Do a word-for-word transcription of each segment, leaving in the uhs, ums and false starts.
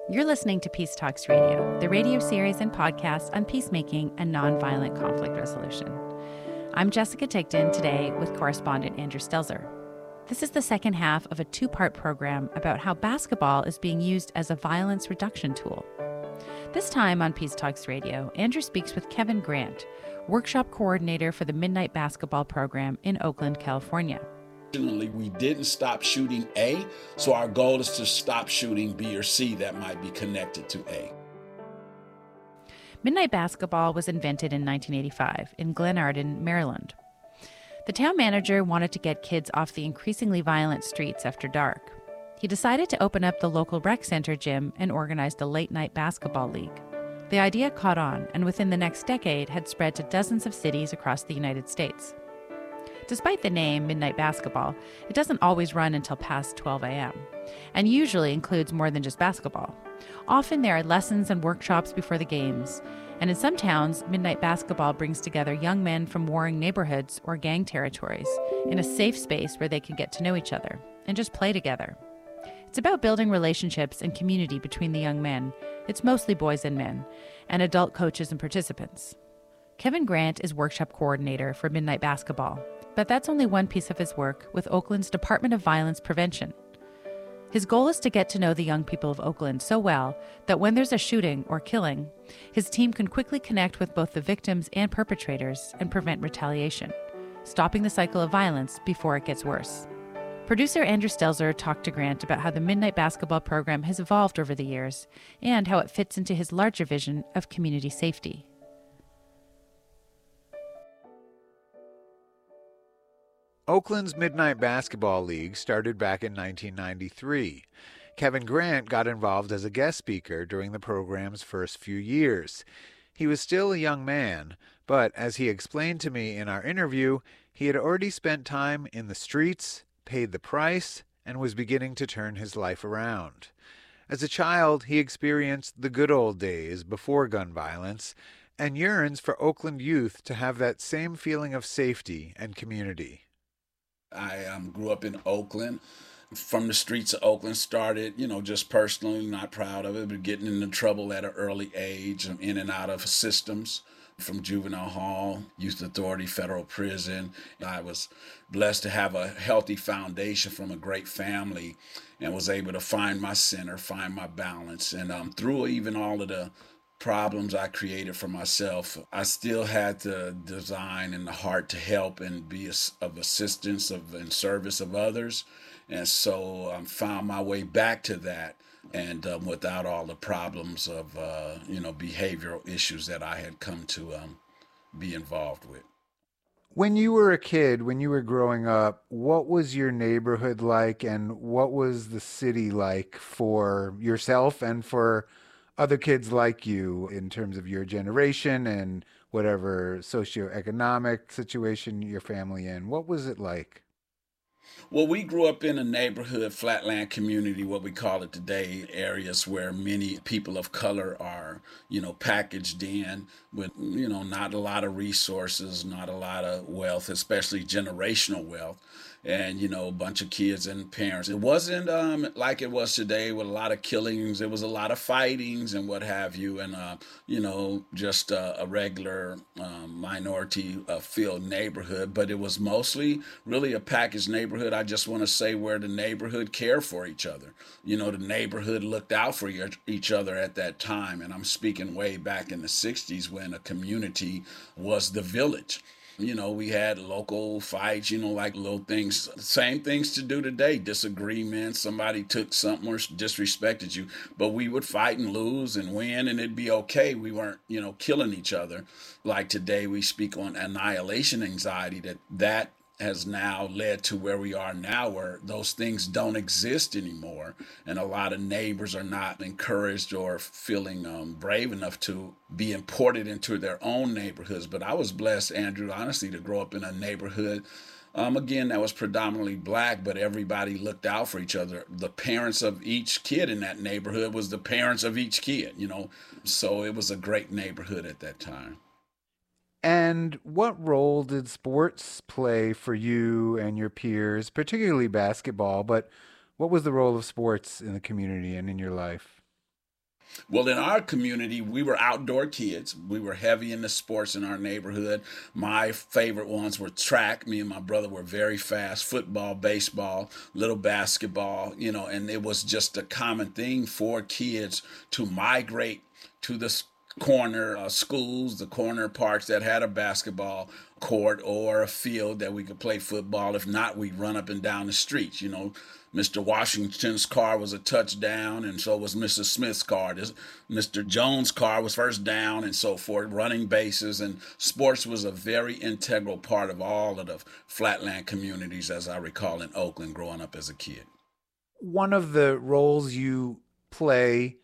You're listening to Peace Talks Radio, the radio series and podcast on peacemaking and nonviolent conflict resolution. I'm Jessica Tigton, today with correspondent Andrew Stelzer. This is the second half of a two-part program about how basketball is being used as a violence reduction tool. This time on Peace Talks Radio, Andrew speaks with Kevin Grant, workshop coordinator for the Midnight Basketball Program in Oakland, California. We didn't stop shooting A, so our goal is to stop shooting B or C that might be connected to A. Midnight Basketball was invented in nineteen eighty-five in Glenarden, Maryland. The town manager wanted to get kids off the increasingly violent streets after dark. He decided to open up the local rec center gym and organized a late-night basketball league. The idea caught on, and within the next decade had spread to dozens of cities across the United States. Despite the name, Midnight Basketball, it doesn't always run until past twelve a.m., and usually includes more than just basketball. Often there are lessons and workshops before the games, and in some towns, Midnight Basketball brings together young men from warring neighborhoods or gang territories in a safe space where they can get to know each other and just play together. It's about building relationships and community between the young men. It's mostly boys and men, and adult coaches and participants. Kevin Grant is workshop coordinator for Midnight Basketball, but that's only one piece of his work with Oakland's Department of Violence Prevention. His goal is to get to know the young people of Oakland so well that when there's a shooting or killing, his team can quickly connect with both the victims and perpetrators and prevent retaliation, stopping the cycle of violence before it gets worse. Producer Andrew Stelzer talked to Grant about how the Midnight Basketball Program has evolved over the years and how it fits into his larger vision of community safety. Oakland's Midnight Basketball League started back in nineteen ninety-three. Kevin Grant got involved as a guest speaker during the program's first few years. He was still a young man, but as he explained to me in our interview, he had already spent time in the streets, paid the price, and was beginning to turn his life around. As a child, he experienced the good old days before gun violence and yearns for Oakland youth to have that same feeling of safety and community. I um, grew up in Oakland. From the streets of Oakland, started, you know, just personally, not proud of it, but getting into trouble at an early age, in and out of systems, from juvenile hall, youth authority, federal prison. I was blessed to have a healthy foundation from a great family and was able to find my center, find my balance. And um, through even all of the problems I created for myself, I still had the design and the heart to help and be of assistance of and service of others. And so I um, found my way back to that, and um, without all the problems of, uh, you know, behavioral issues that I had come to um, be involved with. When you were a kid, when you were growing up, what was your neighborhood like, and what was the city like for yourself and for other kids like you in terms of your generation and whatever socioeconomic situation your family in? What was it like? Well, we grew up in a neighborhood, flatland community, what we call it today, areas where many people of color are, you know, packaged in with, you know, not a lot of resources, not a lot of wealth, especially generational wealth. And, you know, a bunch of kids and parents. It wasn't um, like it was today with a lot of killings. It was a lot of fightings and what have you. And, uh, you know, just uh, a regular um, minority uh, filled neighborhood. But it was mostly really a packaged neighborhood. I just want to say where the neighborhood cared for each other. You know, the neighborhood looked out for each other at that time. And I'm speaking way back in the sixties when a community was the village. You know, we had local fights, you know, like little things, same things to do today, disagreements, somebody took something or disrespected you, but we would fight and lose and win and it'd be okay. We weren't, you know, killing each other. Like today we speak on annihilation anxiety, that that has now led to where we are now, where those things don't exist anymore. And a lot of neighbors are not encouraged or feeling um, brave enough to be imported into their own neighborhoods. But I was blessed, Andrew, honestly, to grow up in a neighborhood, um, again, that was predominantly black, but everybody looked out for each other. The parents of each kid in that neighborhood was the parents of each kid, you know. So it was a great neighborhood at that time. And what role did sports play for you and your peers, particularly basketball, but what was the role of sports in the community and in your life? Well, in our community, we were outdoor kids. We were heavy into sports in our neighborhood. My favorite ones were track. Me and my brother were very fast. Football, baseball, little basketball, you know, and it was just a common thing for kids to migrate to the corner uh, schools, the corner parks that had a basketball court or a field that we could play football. If not, we'd run up and down the streets. You know, Mister Washington's car was a touchdown, and so was Missus Smith's car. This, Mister Jones' car was first down, and so forth, running bases. And sports was a very integral part of all of the flatland communities, as I recall, in Oakland growing up as a kid. One of the roles you play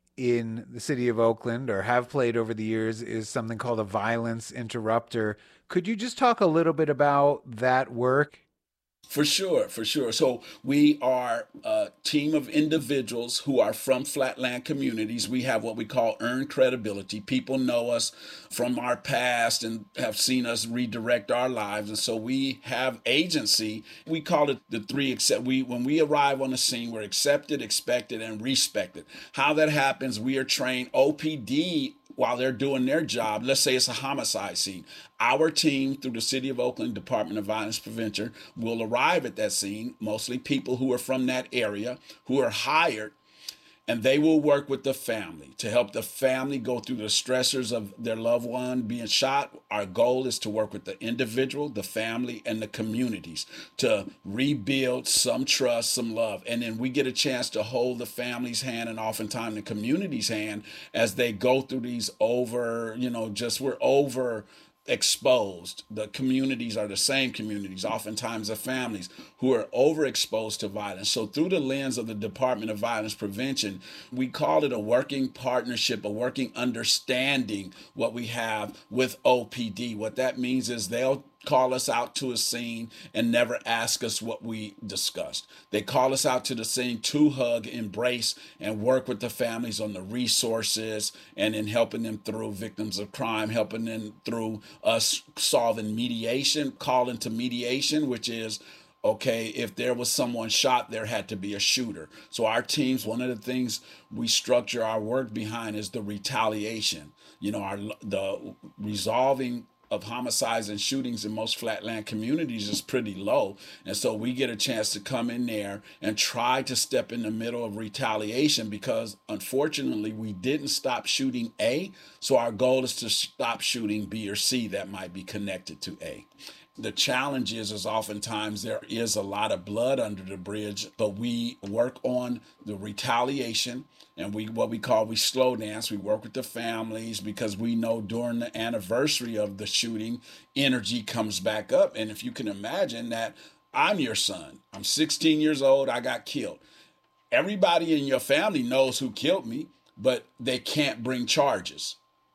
in the city of Oakland, or have played over the years, is something called a violence interrupter. Could you just talk a little bit about that work? For sure, for sure. So we are a team of individuals who are from flatland communities. We have what we call earned credibility. People know us from our past and have seen us redirect our lives. And so we have agency. We call it the three accept. We, when we arrive on the scene, we're accepted, expected, and respected. How that happens, we are trained. O P D, while they're doing their job, let's say it's a homicide scene, our team through the City of Oakland Department of Violence Prevention will arrive at that scene, mostly people who are from that area, who are hired, and they will work with the family to help the family go through the stressors of their loved one being shot. Our goal is to work with the individual, the family, and the communities to rebuild some trust, some love. And then we get a chance to hold the family's hand and oftentimes the community's hand as they go through these over, you know, just we're over exposed. The communities are the same communities, oftentimes the families who are overexposed to violence. So through the lens of the Department of Violence Prevention, we call it a working partnership, a working understanding what we have with O P D. What that means is they'll call us out to a scene and never ask us what we discussed. They call us out to the scene to hug, embrace, and work with the families on the resources and in helping them through victims of crime, helping them through us solving mediation, calling to mediation, which is, okay, if there was someone shot, there had to be a shooter. So our teams, one of the things we structure our work behind is the retaliation. You know, our the resolving of homicides and shootings in most flatland communities is pretty low. And so we get a chance to come in there and try to step in the middle of retaliation because unfortunately we didn't stop shooting A. So our goal is to stop shooting B or C that might be connected to A. The challenge is, is oftentimes there is a lot of blood under the bridge, but we work on the retaliation and we what we call we slow dance. We work with the families because we know during the anniversary of the shooting, energy comes back up. And if you can imagine that I'm your son, I'm sixteen years old, I got killed. Everybody in your family knows who killed me, but they can't bring charges.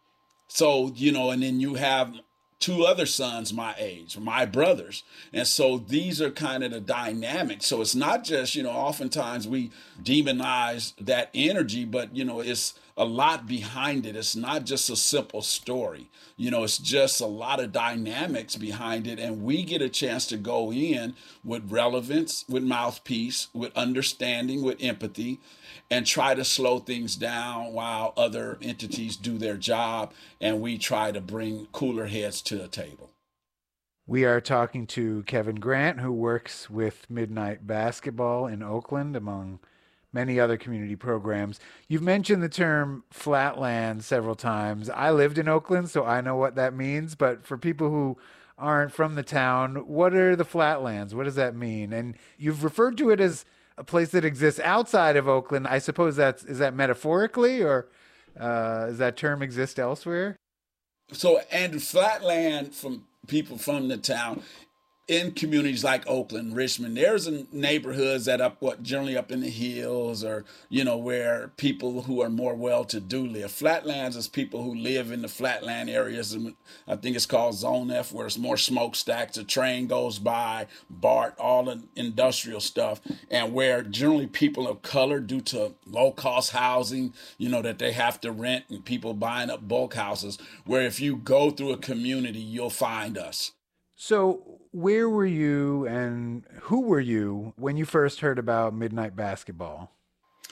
So, you know, and then you have two other sons my age, my brothers. And so these are kind of the dynamics. So it's not just, you know, oftentimes we demonize that energy, but, you know, it's a lot behind it. It's not just a simple story. You know, it's just a lot of dynamics behind it. And we get a chance to go in with relevance, with mouthpiece, with understanding, with empathy, and try to slow things down while other entities do their job. And we try to bring cooler heads to the table. We are talking to Kevin Grant, who works with Midnight Basketball in Oakland, among many other community programs. You've mentioned the term flatland several times. I lived in Oakland, so I know what that means. But for people who aren't from the town, what are the flatlands? What does that mean? And you've referred to it as a place that exists outside of Oakland. I suppose that's, is that metaphorically, or uh, does that term exist elsewhere? So, and flatland, from people from the town, in communities like Oakland, Richmond, there's neighborhoods that up what generally up in the hills, or you know, where people who are more well-to-do live. Flatlands is people who live in the flatland areas. I think it's called Zone F, where it's more smokestacks. A train goes by, BART, all the industrial stuff, and where generally people of color, due to low-cost housing, you know, that they have to rent, and people buying up bulk houses. Where if you go through a community, you'll find us. So where were you and who were you when you first heard about Midnight Basketball?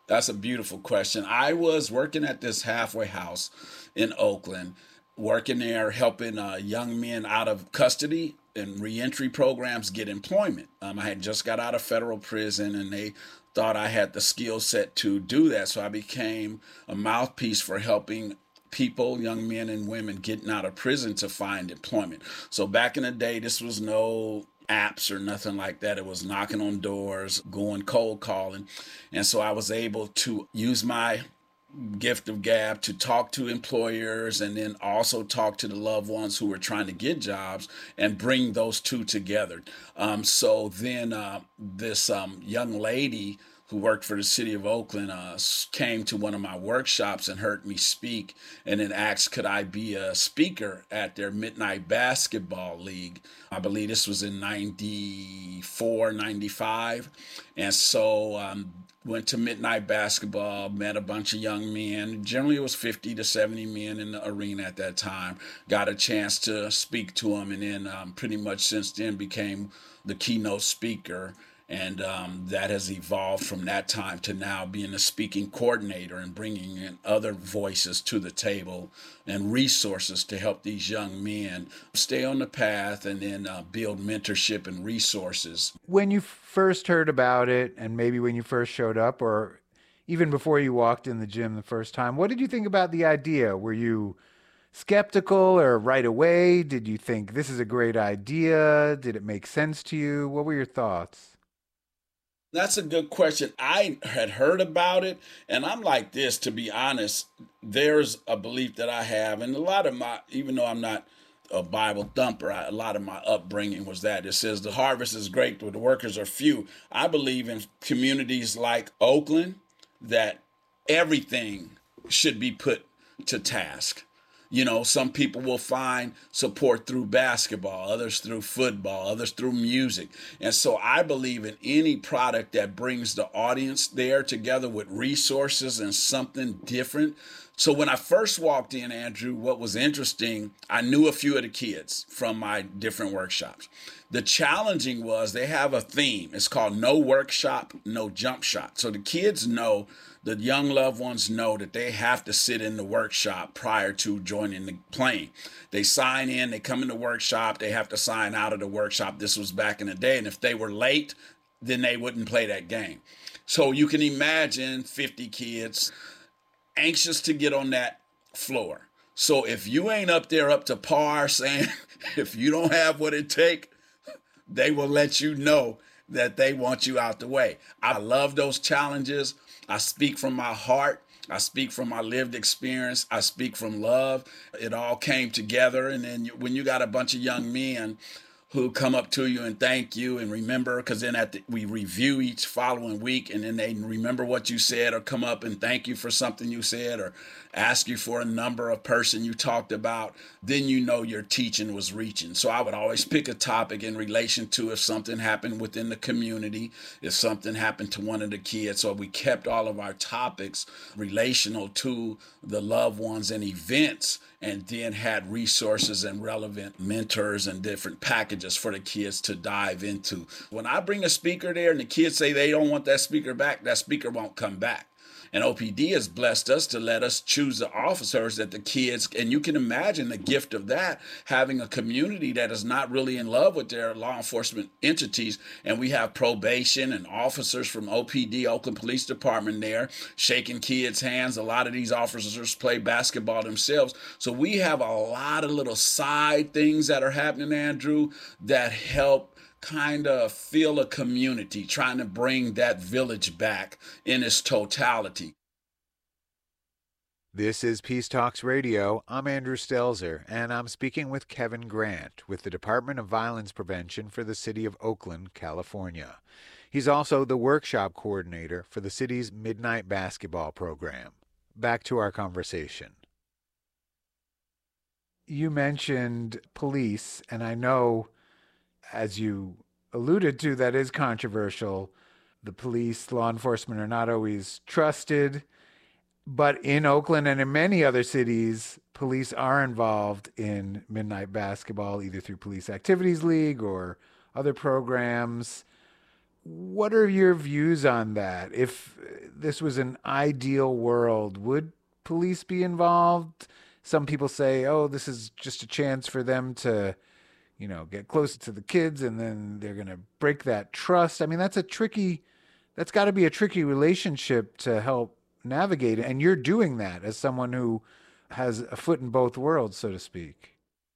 That's a beautiful question. I was working at this halfway house in Oakland, working there, helping uh, young men out of custody and reentry programs get employment. Um, I had just got out of federal prison, and they thought I had the skill set to do that. So I became a mouthpiece for helping people, young men and women getting out of prison to find employment. So back in the day, this was no apps or nothing like that. It was knocking on doors, going cold calling. And so I was able to use my gift of gab to talk to employers and then also talk to the loved ones who were trying to get jobs and bring those two together. Um, so then uh, this um, young lady who worked for the city of Oakland uh, came to one of my workshops and heard me speak and then asked, could I be a speaker at their Midnight Basketball League? I believe this was in ninety-four, ninety-five. And so um, went to Midnight Basketball, met a bunch of young men. Generally, it was fifty to seventy men in the arena at that time. Got a chance to speak to them, and then um, pretty much since then became the keynote speaker. And um, that has evolved from that time to now being a speaking coordinator and bringing in other voices to the table and resources to help these young men stay on the path and then uh, build mentorship and resources. When you first heard about it, and maybe when you first showed up, or even before you walked in the gym the first time, what did you think about the idea? Were you skeptical or right away? Did you think this is a great idea? Did it make sense to you? What were your thoughts? That's a good question. I had heard about it, and I'm like this, to be honest. There's a belief that I have, and a lot of my, even though I'm not a Bible thumper, I, a lot of my upbringing was that it says the harvest is great, but the workers are few. I believe in communities like Oakland that everything should be put to task. You know, some people will find support through basketball, others through football, others through music. And so I believe in any product that brings the audience there together with resources and something different. So when I first walked in, Andrew, what was interesting, I knew a few of the kids from my different workshops. The challenging was they have a theme. It's called No Workshop, No Jump Shot. So the kids know, the young loved ones know that they have to sit in the workshop prior to joining the playing. They sign in, they come in the workshop, they have to sign out of the workshop. This was back in the day. And if they were late, then they wouldn't play that game. So you can imagine fifty kids anxious to get on that floor. So if you ain't up there up to par saying, if you don't have what it takes, they will let you know that they want you out the way. I love those challenges. I speak from my heart. I speak from my lived experience. I speak from love. It all came together. And then you, when you got a bunch of young men who come up to you and thank you and remember, because then at the, we review each following week, and then they remember what you said or come up and thank you for something you said or ask you for a number of person you talked about, then you know your teaching was reaching. So I would always pick a topic in relation to if something happened within the community, if something happened to one of the kids. So we kept all of our topics relational to the loved ones and events, and then had resources and relevant mentors and different packages for the kids to dive into. When I bring a speaker there and the kids say they don't want that speaker back, that speaker won't come back. And O P D has blessed us to let us choose the officers that the kids, and you can imagine the gift of that, having a community that is not really in love with their law enforcement entities. And we have probation and officers from O P D, Oakland Police Department there, shaking kids' hands. A lot of these officers play basketball themselves. So we have a lot of little side things that are happening, Andrew, that help kind of feel a community, trying to bring that village back in its totality. This is Peace Talks Radio. I'm Andrew Stelzer, and I'm speaking with Kevin Grant with the Department of Violence Prevention for the City of Oakland, California. He's also the workshop coordinator for the city's Midnight Basketball program. Back to our conversation. You mentioned police, and I know, as you alluded to, that is controversial. The police, law enforcement are not always trusted. But in Oakland and in many other cities, police are involved in Midnight Basketball, either through Police Activities League or other programs. What are your views on that? If this was an ideal world, would police be involved? Some people say, oh, this is just a chance for them to, you know, get closer to the kids and then they're going to break that trust. I mean, that's a tricky, that's got to be a tricky relationship to help navigate. And you're doing that as someone who has a foot in both worlds, so to speak.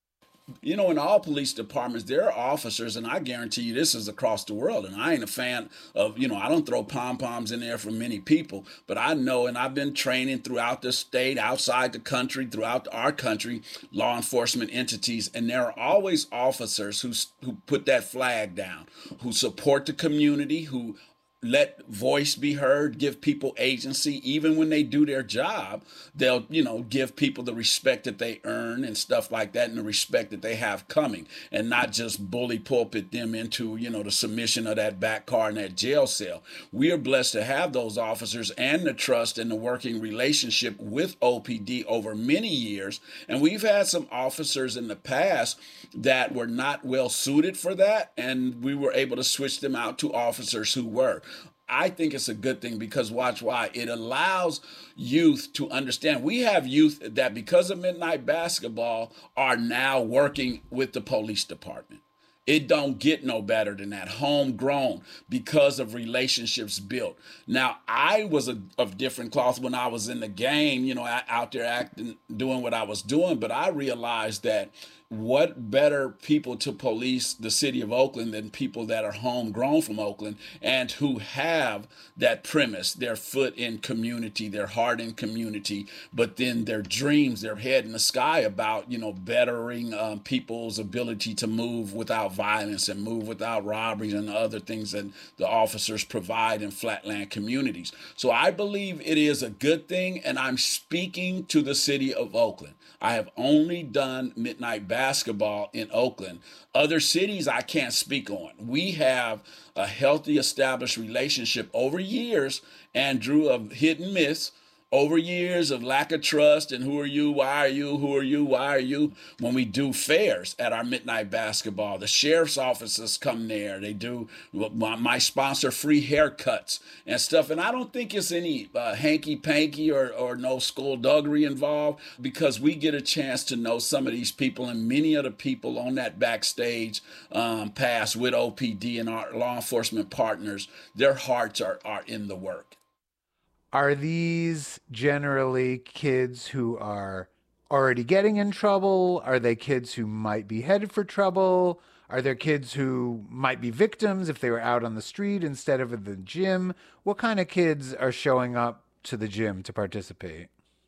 You know, in all police departments, there are officers, and I guarantee you this is across the world. And I ain't a fan of, you know, I don't throw pom-poms in there for many people, but I know, and I've been training throughout the state, outside the country, throughout our country, law enforcement entities, and there are always officers who, who put that flag down, who support the community, who let voice be heard, give people agency. Even when they do their job, they'll, you know, give people the respect that they earn and stuff like that, and the respect that they have coming, and not just bully pulpit them into, you know, the submission of that back car in that jail cell. We are blessed to have those officers and the trust and the working relationship with O P D over many years. And we've had some officers in the past that were not well suited for that, and we were able to switch them out to officers who were. I think it's a good thing because watch why. It allows youth to understand. We have youth that because of Midnight Basketball are now working with the police department. It don't get no better than that. Homegrown because of relationships built. Now, I was a, of different cloth when I was in the game, you know, out there acting, doing what I was doing. But I realized that what better people to police the city of Oakland than people that are homegrown from Oakland and who have that premise, their foot in community, their heart in community, but then their dreams, their head in the sky about, you know, bettering um, people's ability to move without violence and move without robberies and other things that the officers provide in flatland communities. So I believe it is a good thing, and I'm speaking to the city of Oakland. I have only done Midnight Basketball in Oakland. Other cities I can't speak on. We have a healthy, established relationship over years, Andrew, of hit and miss, over years of lack of trust and who are you, why are you, who are you, why are you. When we do fairs at our Midnight Basketball, the sheriff's offices come there. They do my sponsor free haircuts and stuff. And I don't think it's any uh, hanky-panky or, or no skullduggery involved, because we get a chance to know some of these people, and many of the people on that backstage um, pass with O P D and our law enforcement partners, their hearts are, are in the work. Are these generally kids who are already getting in trouble? Are they kids who might be headed for trouble? Are there kids who might be victims if they were out on the street instead of at the gym? What kind of kids are showing up to the gym to participate?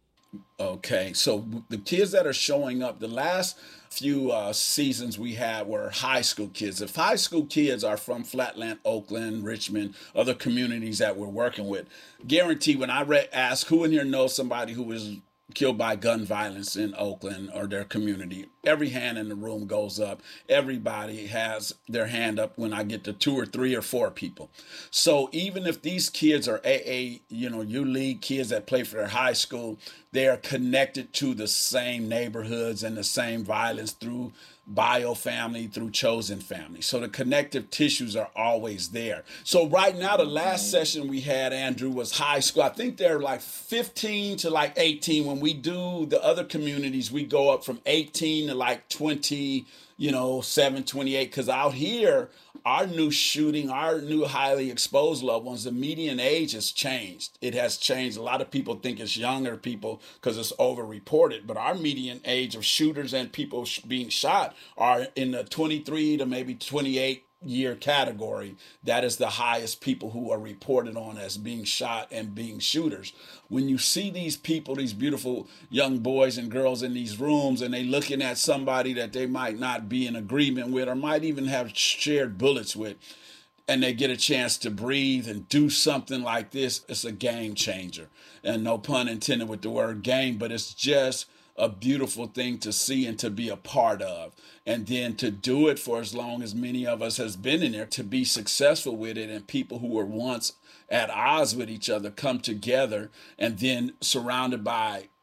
Okay, so the kids that are showing up, the last few uh, seasons we had were high school kids. If high school kids are from Flatland, Oakland, Richmond, other communities that we're working with, guarantee when I re- ask who in here knows somebody who was killed by gun violence in Oakland or their community, every hand in the room goes up. Everybody has their hand up when I get to two or three or four people. So even if these kids are A A, you know, U-League kids that play for their high school, they are connected to the same neighborhoods and the same violence through bio family, through chosen family. So the connective tissues are always there. So right now, the last session we had, Andrew, was high school. I think they're like fifteen to like eighteen. When we do the other communities, we go up from eighteen to like twenty, you know, seven, twenty-eight. Because out here, our new shooting, our new highly exposed loved ones, the median age has changed. It has changed. A lot of people think it's younger people because it's over-reported, but our median age of shooters and people sh- being shot are in the twenty-three to maybe twenty-eight year category. That is the highest people who are reported on as being shot and being shooters. When you see these people, these beautiful young boys and girls in these rooms, and they looking at somebody that they might not be in agreement with or might even have shared bullets with, and they get a chance to breathe and do something like this, it's a game changer. And no pun intended with the word game, but it's just a beautiful thing to see and to be a part of. And then to do it for as long as many of us has been in there, to be successful with it, and people who were once at odds with each other come together, and then surrounded by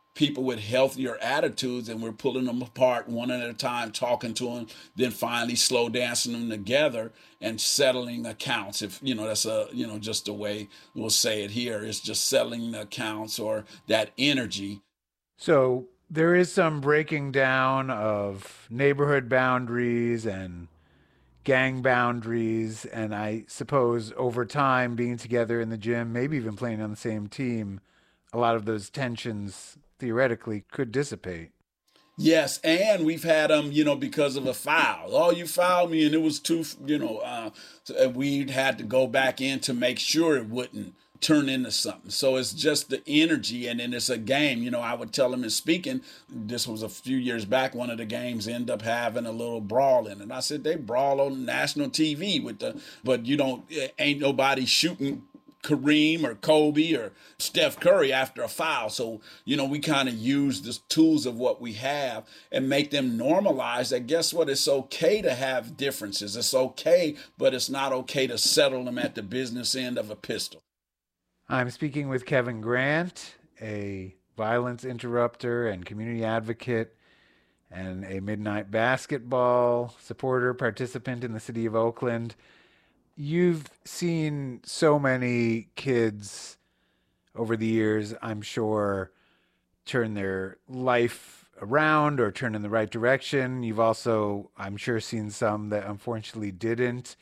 people with healthier attitudes, and we're pulling them apart one at a time, talking to them, then finally slow dancing them together and settling accounts. If, you know, that's a, you know, just the way we'll say it here, is just settling the accounts or that energy. So there is some breaking down of neighborhood boundaries and gang boundaries, and I suppose over time being together in the gym, maybe even playing on the same team, a lot of those tensions theoretically could dissipate. Yes, and we've had them, you know, because of a foul. Oh, you fouled me, and it was too, you know, uh, so we'd had to go back in to make sure it wouldn't turn into something. So it's just the energy, and then it's a game. You know, I would tell them in speaking, this was a few years back, one of the games ended up having a little brawl in it. I said, they brawl on national T V with the, but you don't, ain't nobody shooting Kareem or Kobe or Steph Curry after a foul. So, you know, we kind of use the tools of what we have and make them normalize that, guess what? It's okay to have differences. It's okay, but it's not okay to settle them at the business end of a pistol. I'm speaking with Kevin Grant, a violence interrupter and community advocate and a Midnight Basketball supporter, participant in the city of Oakland. You've seen so many kids over the years, I'm sure, turn their life around or turn in the right direction. You've also, I'm sure, seen some that unfortunately didn't.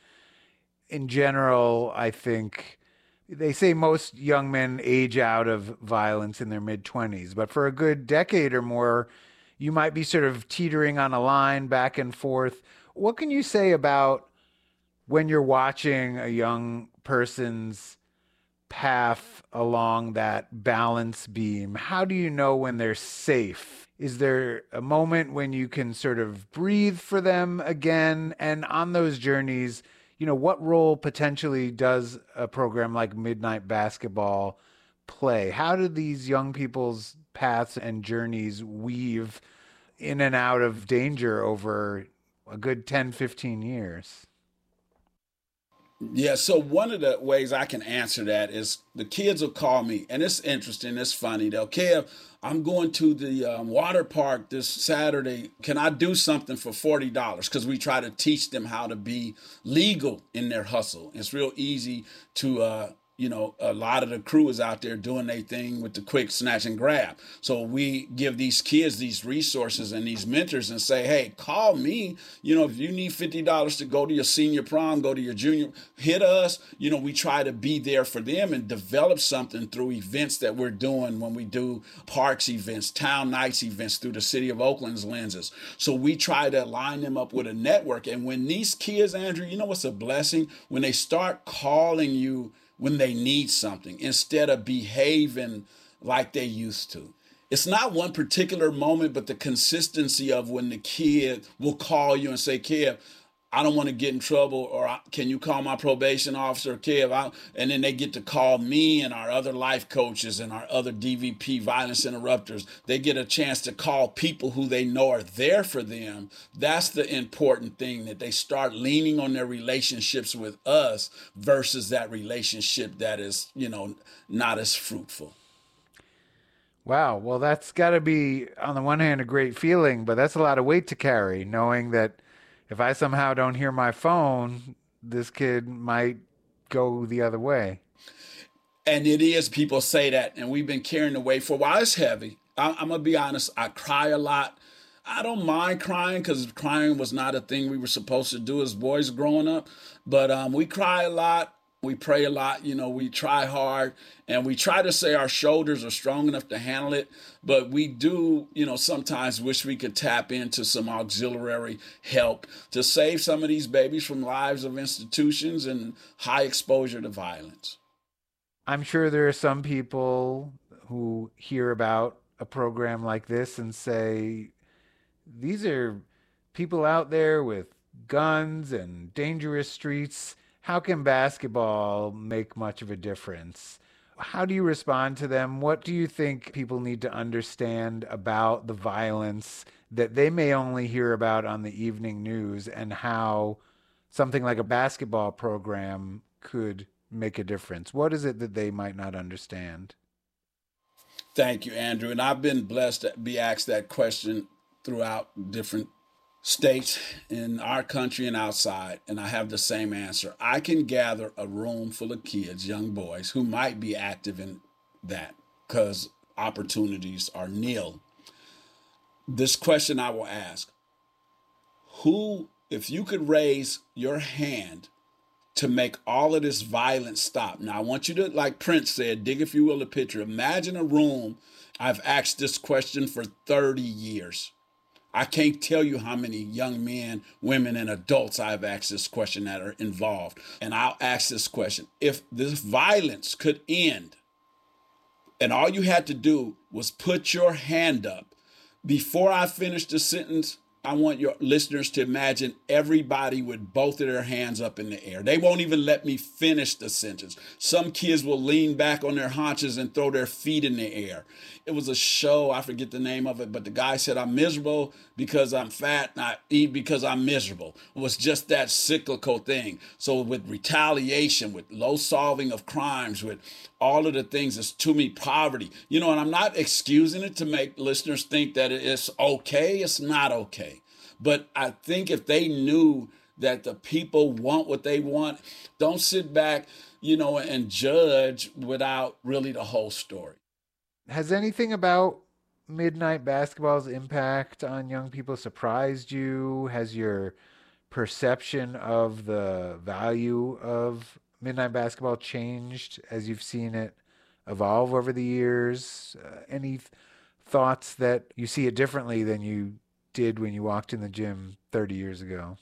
In general, I think they say most young men age out of violence in their mid-twenties, but for a good decade or more, you might be sort of teetering on a line back and forth. What can you say about when you're watching a young person's path along that balance beam? How do you know when they're safe? Is there a moment when you can sort of breathe for them again? And on those journeys, you know, what role potentially does a program like Midnight Basketball play? How do these young people's paths and journeys weave in and out of danger over a good ten, fifteen years? Yeah, so one of the ways I can answer that is the kids will call me, and it's interesting, it's funny. They'll, Kev, I'm going to the um, water park this Saturday. Can I do something for forty dollars? Because we try to teach them how to be legal in their hustle. It's real easy to, uh, you know, a lot of the crew is out there doing their thing with the quick snatch and grab. So we give these kids these resources and these mentors and say, hey, call me. You know, if you need fifty dollars to go to your senior prom, go to your junior, hit us. You know, we try to be there for them and develop something through events that we're doing when we do parks events, town nights events through the city of Oakland's lenses. So we try to line them up with a network. And when these kids, Andrew, you know what's a blessing? When they start calling you when they need something instead of behaving like they used to. It's not one particular moment, but the consistency of when the kid will call you and say, Kev, I don't want to get in trouble, or can you call my probation officer, Kev? I, and then they get to call me and our other life coaches and our other D V P violence interrupters. They get a chance to call people who they know are there for them. That's the important thing, that they start leaning on their relationships with us versus that relationship that is, you know, not as fruitful. Wow. Well, that's got to be, on the one hand, a great feeling, but that's a lot of weight to carry, knowing that if I somehow don't hear my phone, this kid might go the other way. And it is, people say that, and we've been carrying the weight for a while. It's heavy. I, I'm going to be honest. I cry a lot. I don't mind crying because crying was not a thing we were supposed to do as boys growing up. But um, we cry a lot. We pray a lot, you know, we try hard, and we try to say our shoulders are strong enough to handle it. But we do, you know, sometimes wish we could tap into some auxiliary help to save some of these babies from lives of institutions and high exposure to violence. I'm sure there are some people who hear about a program like this and say, these are people out there with guns and dangerous streets. How can basketball make much of a difference? How do you respond to them? What do you think people need to understand about the violence that they may only hear about on the evening news, and how something like a basketball program could make a difference? What is it that they might not understand? Thank you, Andrew. And I've been blessed to be asked that question throughout different states in our country and outside, and I have the same answer. I can gather a room full of kids, young boys, who might be active in that because opportunities are nil. This question I will ask, who, if you could raise your hand to make all of this violence stop. Now, I want you to, like Prince said, dig, if you will, a picture. Imagine a room. I've asked this question for thirty years. I can't tell you how many young men, women, and adults I've asked this question that are involved. And I'll ask this question. If this violence could end, and all you had to do was put your hand up, before I finish the sentence, I want your listeners to imagine everybody with both of their hands up in the air. They won't even let me finish the sentence. Some kids will lean back on their haunches and throw their feet in the air. It was a show, I forget the name of it, but the guy said, I'm miserable because I'm fat, and I eat because I'm miserable. It was just that cyclical thing. So with retaliation, with low solving of crimes, with all of the things, it's to me poverty. You know, and I'm not excusing it to make listeners think that it's okay. It's not okay. But I think if they knew that the people want what they want, don't sit back, you know, and judge without really the whole story. Has anything about Midnight Basketball's impact on young people surprised you? Has your perception of the value of Midnight Basketball changed as you've seen it evolve over the years? Uh, any th- thoughts that you see it differently than you did when you walked in the gym thirty years ago?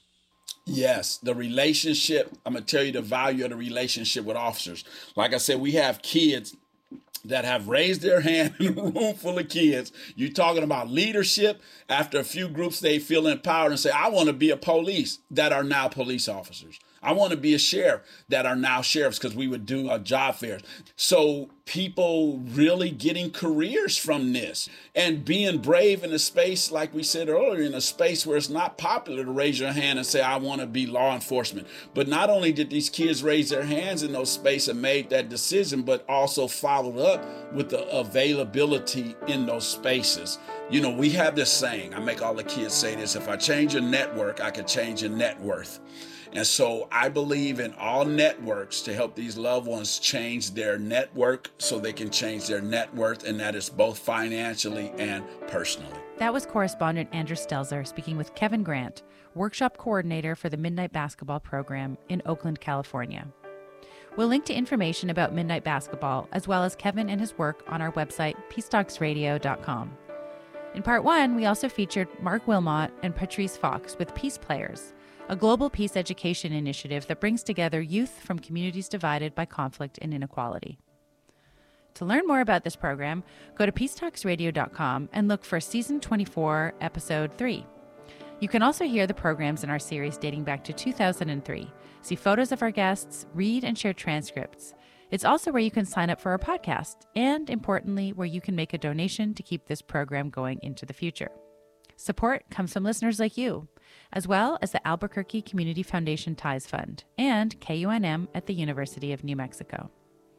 Yes, the relationship. I'm going to tell you the value of the relationship with officers. Like I said, we have kids that have raised their hand in a room full of kids. You're talking about leadership. After a few groups, they feel empowered and say, I want to be a police, that are now police officers. I want to be a sheriff, that are now sheriffs, because we would do uh, job fairs. So people really getting careers from this and being brave in a space, like we said earlier, in a space where it's not popular to raise your hand and say, I want to be law enforcement. But not only did these kids raise their hands in those spaces and made that decision, but also followed up with the availability in those spaces. You know, we have this saying, I make all the kids say this, if I change your network, I could change your net worth. And so I believe in all networks to help these loved ones change their network so they can change their net worth, and that is both financially and personally. That was correspondent Andrew Stelzer speaking with Kevin Grant, workshop coordinator for the Midnight Basketball program in Oakland, California. We'll link to information about Midnight Basketball as well as Kevin and his work on our website, peace talks radio dot com. In part one, we also featured Mark Wilmot and Patrice Fox with Peace Players, a global peace education initiative that brings together youth from communities divided by conflict and inequality. To learn more about this program, go to peace talks radio dot com and look for Season twenty-four, Episode three. You can also hear the programs in our series dating back to two thousand three, see photos of our guests, read and share transcripts. It's also where you can sign up for our podcast, and importantly, where you can make a donation to keep this program going into the future. Support comes from listeners like you, as well as the Albuquerque Community Foundation Ties Fund and K U N M at the University of New Mexico.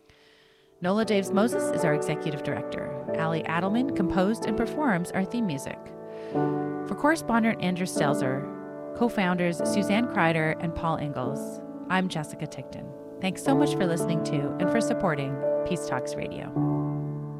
Nola Daves Moses is our executive director. Ali Adelman composed and performs our theme music. For correspondent Andrew Stelzer, co-founders Suzanne Kreider and Paul Ingalls, I'm Jessica Tickton. Thanks so much for listening to and for supporting Peace Talks Radio.